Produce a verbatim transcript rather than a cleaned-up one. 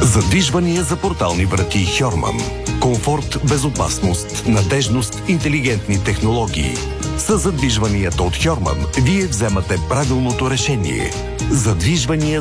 Задвижвания за портални врати Хьорман. Комфорт, безопасност, надежност, интелигентни технологии. С задвижванията от Хьорман вие вземате правилното решение. Задвижвания